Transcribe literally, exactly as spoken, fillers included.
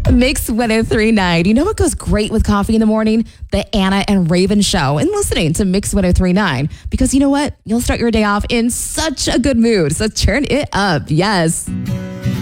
Mix one oh three point nine. You know what goes great with coffee in the morning? The Anna and Raven Show, and listening to Mix one oh three point nine. Because you know what? You'll start your day off in such a good mood. So turn it up. Yes.